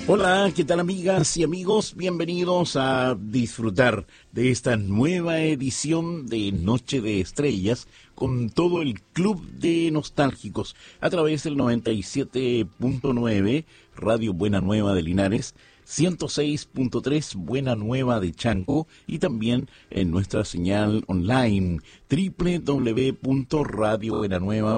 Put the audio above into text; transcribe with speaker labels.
Speaker 1: Hola, ¿qué tal amigas y amigos? Bienvenidos a disfrutar de esta nueva edición de Noche de Estrellas con todo el Club de Nostálgicos a través del 97.9 Radio Buena Nueva de Linares, 106.3 Buena Nueva de Chanco y también en nuestra señal online www.radiobuenanueva.cl.